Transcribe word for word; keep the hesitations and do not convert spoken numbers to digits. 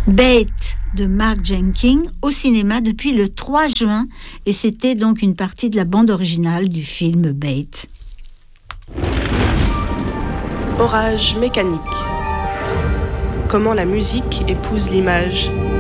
Bait de Mark Jenkins au cinéma depuis le trois juin et c'était donc une partie de la bande originale du film Bait. Orage mécanique. Comment la musique épouse l'image.